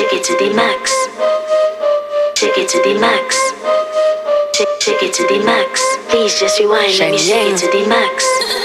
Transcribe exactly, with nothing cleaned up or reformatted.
Take it to the max. Take it to the max. Take, take it to the max. Please just rewind. Let me shake it to the max.